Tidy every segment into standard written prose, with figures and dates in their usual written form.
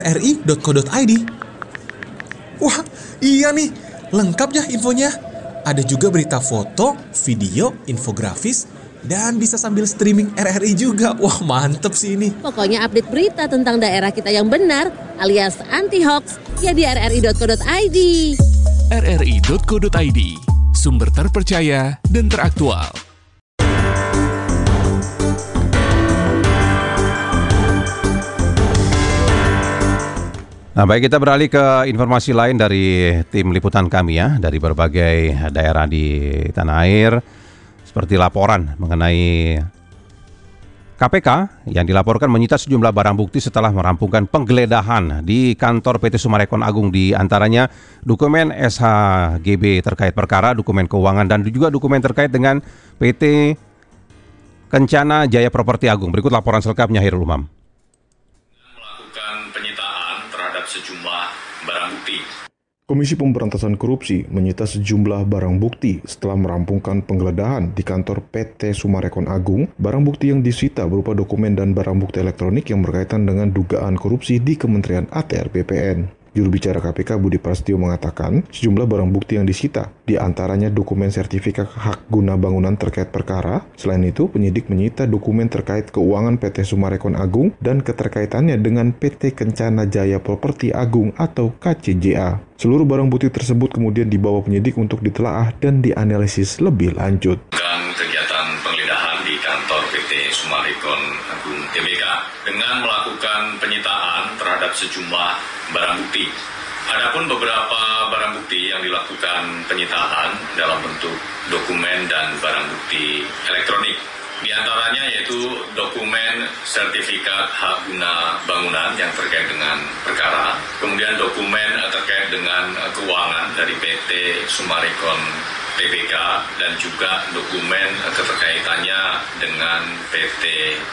rri.co.id. Wah, iya nih, lengkap ya infonya. Ada juga berita foto, video, infografis, dan bisa sambil streaming RRI juga. Wah, mantep sih ini. Pokoknya update berita tentang daerah kita yang benar, alias anti-hoax, ya di rri.co.id. rri.co.id, sumber terpercaya dan teraktual. Nah, baik, kita beralih ke informasi lain dari tim liputan kami ya, dari berbagai daerah di tanah air, seperti laporan mengenai KPK yang dilaporkan menyita sejumlah barang bukti setelah merampungkan penggeledahan di kantor PT Summarecon Agung, di antaranya dokumen SHGB terkait perkara, dokumen keuangan, dan juga dokumen terkait dengan PT Kencana Jaya Properti Agung. Berikut laporan selengkapnya, Hairul Umam. Sejumlah barang bukti. Komisi Pemberantasan Korupsi menyita sejumlah barang bukti setelah merampungkan penggeledahan di kantor PT Summarecon Agung. Barang bukti yang disita berupa dokumen dan barang bukti elektronik yang berkaitan dengan dugaan korupsi di Kementerian ATR BPN. Juru bicara KPK Budi Prasetyo mengatakan sejumlah barang bukti yang disita, di antaranya dokumen sertifikat hak guna bangunan terkait perkara. Selain itu, penyidik menyita dokumen terkait keuangan PT Summarecon Agung dan keterkaitannya dengan PT Kencana Jaya Properti Agung atau KCJA. Seluruh barang bukti tersebut kemudian dibawa penyidik untuk ditelaah dan dianalisis lebih lanjut. Dan kegiatan penggeledahan di kantor PT Summarecon Agung Tbk dengan melakukan penyitaan terhadap sejumlah barang bukti. Adapun beberapa barang bukti yang dilakukan penyitaan dalam bentuk dokumen dan barang bukti elektronik. Di antaranya yaitu dokumen sertifikat hak guna bangunan yang terkait dengan perkara, kemudian dokumen terkait dengan keuangan dari PT Summarecon Tbk, dan juga dokumen keterkaitannya dengan PT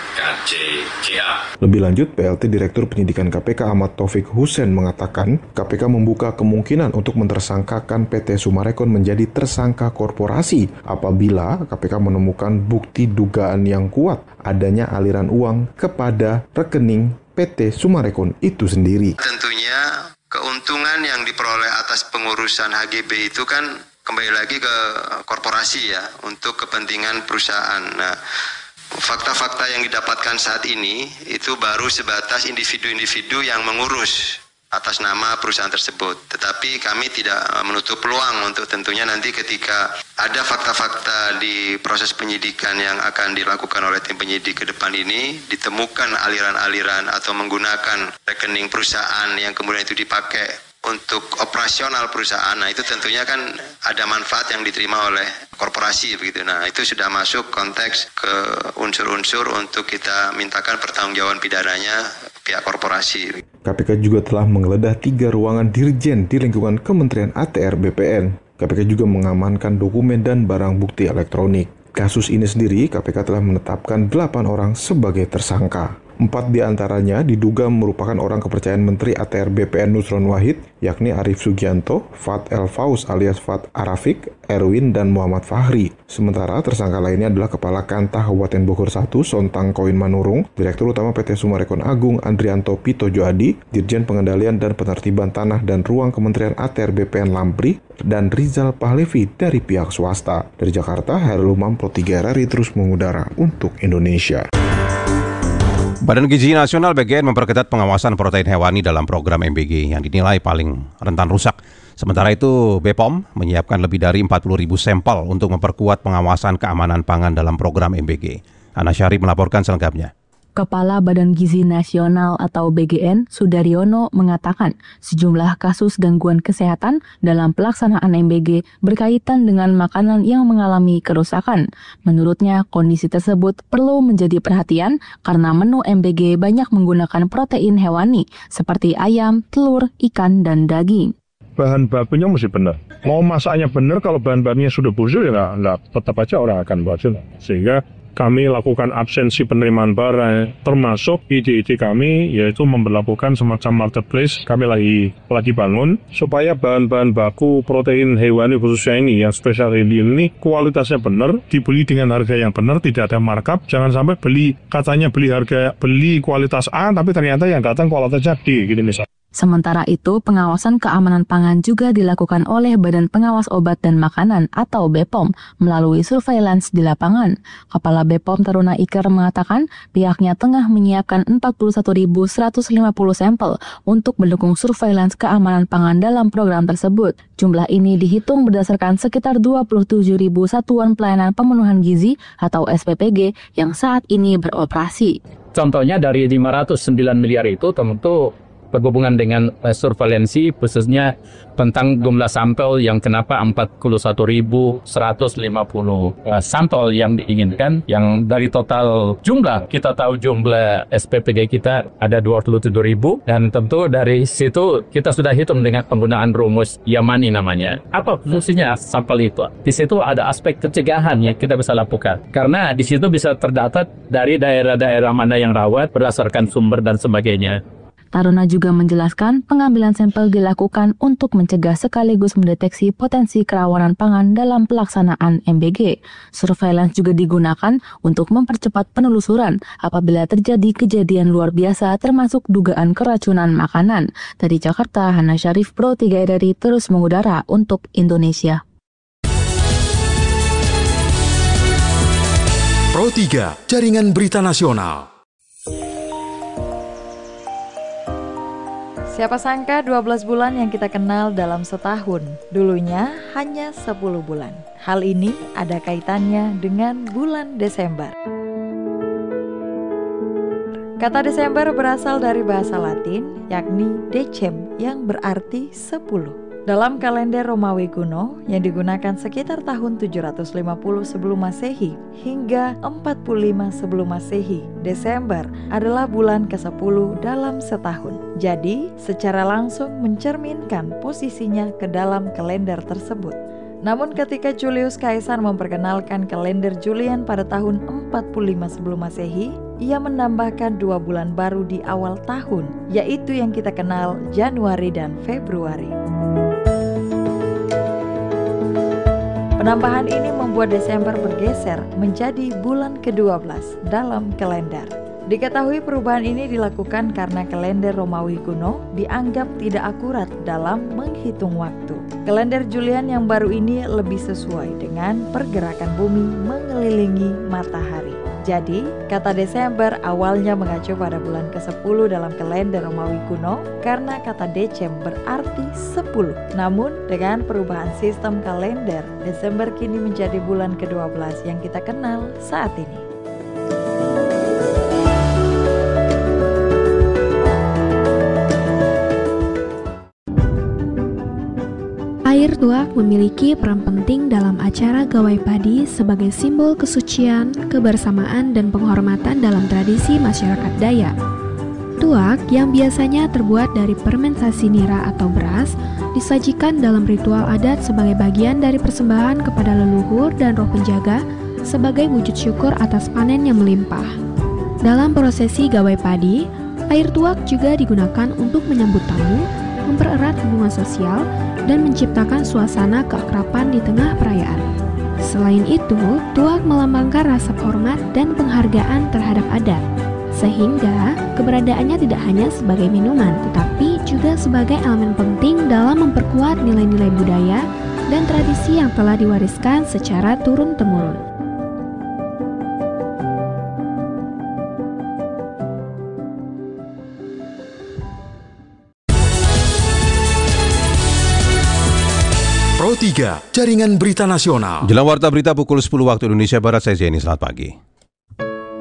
KCJA. Lebih lanjut, PLT Direktur Penyidikan KPK Ahmad Taufik Hussein mengatakan KPK membuka kemungkinan untuk mentersangkakan PT Summarecon menjadi tersangka korporasi apabila KPK menemukan bukti dugaan yang kuat adanya aliran uang kepada rekening PT Summarecon itu sendiri. Tentunya keuntungan yang diperoleh atas pengurusan HGB itu kan kembali lagi ke korporasi ya, untuk kepentingan perusahaan. Nah, fakta-fakta yang didapatkan saat ini itu baru sebatas individu-individu yang mengurus atas nama perusahaan tersebut. Tetapi kami tidak menutup peluang untuk tentunya nanti ketika ada fakta-fakta di proses penyidikan yang akan dilakukan oleh tim penyidik ke depan ini, ditemukan aliran-aliran atau menggunakan rekening perusahaan yang kemudian itu dipakai untuk operasional perusahaan. Nah, itu tentunya kan ada manfaat yang diterima oleh korporasi begitu. Nah, itu sudah masuk konteks ke unsur-unsur untuk kita mintakan pertanggungjawaban pidananya pihak korporasi. KPK juga telah menggeledah 3 ruangan dirjen di lingkungan Kementerian ATR BPN. KPK juga mengamankan dokumen dan barang bukti elektronik. Kasus ini sendiri, KPK telah menetapkan 8 orang sebagai tersangka. 4 diantaranya diduga merupakan orang kepercayaan Menteri ATR BPN Nusron Wahid, yakni Arief Sugianto, Fat El Faus alias Fat Arafik, Erwin, dan Muhammad Fahri. Sementara tersangka lainnya adalah Kepala Kantah Kabupaten Bogor 1, Sontang Koin Manurung, Direktur Utama PT Summarecon Agung Andrianto Pitojo Adi, Dirjen Pengendalian dan Penertiban Tanah dan Ruang Kementerian ATR BPN Lampri, dan Rizal Pahlevi dari pihak swasta. Dari Jakarta, Hairul Umam, Pro 3 RRI terus mengudara untuk Indonesia. Badan Gizi Nasional BGN memperketat pengawasan protein hewani dalam program MBG yang dinilai paling rentan rusak. Sementara itu, BPOM menyiapkan lebih dari 40.000 sampel untuk memperkuat pengawasan keamanan pangan dalam program MBG. Ana Syarif melaporkan selengkapnya. Kepala Badan Gizi Nasional atau BGN, Sudaryono, mengatakan sejumlah kasus gangguan kesehatan dalam pelaksanaan MBG berkaitan dengan makanan yang mengalami kerusakan. Menurutnya, kondisi tersebut perlu menjadi perhatian karena menu MBG banyak menggunakan protein hewani seperti ayam, telur, ikan, dan daging. Bahan bakunya mesti benar. Mau masaknya benar, kalau bahan bakunya sudah busuk ya tetap aja orang akan bosan. Sehingga kami lakukan absensi penerimaan barang, termasuk ide-ide kami yaitu memperlakukan semacam marketplace kami lagi bangun supaya bahan-bahan baku protein hewani khususnya ini yang spesial ini kualitasnya benar, dibeli dengan harga yang benar, tidak ada markup. Jangan sampai beli kualitas A tapi ternyata yang datang kualitasnya D gitu misalnya. Sementara itu, pengawasan keamanan pangan juga dilakukan oleh Badan Pengawas Obat dan Makanan atau BPOM melalui surveillance di lapangan. Kepala BPOM Taruna Iker mengatakan pihaknya tengah menyiapkan 41.150 sampel untuk mendukung surveillance keamanan pangan dalam program tersebut. Jumlah ini dihitung berdasarkan sekitar 27.000 satuan pelayanan pemenuhan gizi atau SPPG yang saat ini beroperasi. Contohnya dari 509 miliar itu tentu berhubungan dengan surveilansi khususnya tentang jumlah sampel yang kenapa 41.150 sampel yang diinginkan, yang dari total jumlah kita tahu jumlah SPPG kita ada 27.000 dan tentu dari situ kita sudah hitung dengan penggunaan rumus Yamani namanya. Apa fungsinya sampel itu? Di situ ada aspek pencegahan yang kita bisa lakukan karena di situ bisa terdata dari daerah-daerah mana yang rawat berdasarkan sumber dan sebagainya. Taruna juga menjelaskan pengambilan sampel dilakukan untuk mencegah sekaligus mendeteksi potensi kerawanan pangan dalam pelaksanaan MBG. Surveillance juga digunakan untuk mempercepat penelusuran apabila terjadi kejadian luar biasa termasuk dugaan keracunan makanan. Dari Jakarta, Hana Syarif, Pro 3 RRI terus mengudara untuk Indonesia. Pro 3, Jaringan Berita Nasional. Siapa sangka 12 bulan yang kita kenal dalam setahun, dulunya hanya 10 bulan. Hal ini ada kaitannya dengan bulan Desember. Kata Desember berasal dari bahasa Latin, yakni Decem, yang berarti 10. Dalam kalender Romawi kuno yang digunakan sekitar tahun 750 sebelum Masehi hingga 45 sebelum Masehi, Desember adalah bulan ke-10 dalam setahun. Jadi, secara langsung mencerminkan posisinya ke dalam kalender tersebut. Namun ketika Julius Caesar memperkenalkan kalender Julian pada tahun 45 sebelum Masehi, ia menambahkan 2 bulan baru di awal tahun, yaitu yang kita kenal Januari dan Februari. Penambahan ini membuat Desember bergeser menjadi bulan ke-12 dalam kalender. Diketahui perubahan ini dilakukan karena kalender Romawi kuno dianggap tidak akurat dalam menghitung waktu. Kalender Julian yang baru ini lebih sesuai dengan pergerakan bumi mengelilingi matahari. Jadi, kata Desember awalnya mengacu pada bulan ke-10 dalam kalender Romawi kuno karena kata Decem berarti 10. Namun, dengan perubahan sistem kalender, Desember kini menjadi bulan ke-12 yang kita kenal saat ini. Air tuak memiliki peran penting dalam acara gawai padi sebagai simbol kesucian, kebersamaan, dan penghormatan dalam tradisi masyarakat Dayak. Tuak yang biasanya terbuat dari fermentasi nira atau beras disajikan dalam ritual adat sebagai bagian dari persembahan kepada leluhur dan roh penjaga sebagai wujud syukur atas panen yang melimpah. Dalam prosesi gawai padi, air tuak juga digunakan untuk menyambut tamu, mempererat hubungan sosial, dan menciptakan suasana keakraban di tengah perayaan. Selain itu, tuak melambangkan rasa hormat dan penghargaan terhadap adat, sehingga keberadaannya tidak hanya sebagai minuman, tetapi juga sebagai elemen penting dalam memperkuat nilai-nilai budaya dan tradisi yang telah diwariskan secara turun-temurun. Pro 3, Jaringan Berita Nasional. Jelang warta berita pukul 10 waktu Indonesia Barat, saya Zeni, selamat pagi.